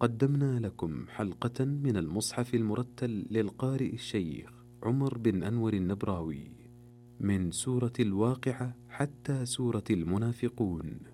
قدمنا لكم حلقة من المصحف المرتل للقارئ الشيخ عمر بن أنور النبراوي، من سورة الواقعة حتى سورة المنافقون.